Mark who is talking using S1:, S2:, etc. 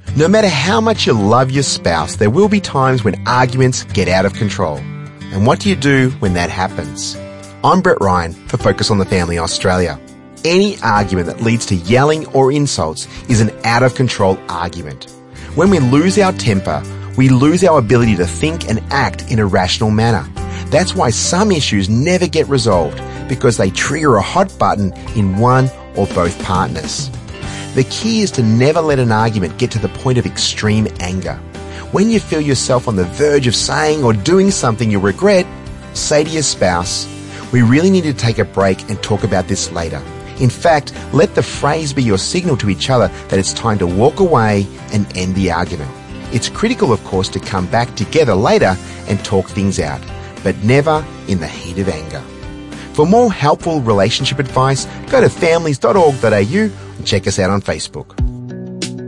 S1: No matter how much you love your spouse, there will be times when arguments get out of control. And what do you do when that happens? I'm Brett Ryan for Focus on the Family Australia. Any argument that leads to yelling or insults is an out-of-control argument. When we lose our temper, we lose our ability to think and act in a rational manner. That's why some issues never get resolved, because they trigger a hot button in one or both partners. The key is to never let an argument get to the point of extreme anger. When you feel yourself on the verge of saying or doing something you regret, say to your spouse, "We really need to take a break and talk about this later." In fact, let the phrase be your signal to each other that it's time to walk away and end the argument. It's critical, of course, to come back together later and talk things out, but never in the heat of anger. For more helpful relationship advice, go to families.org.au and check us out on Facebook.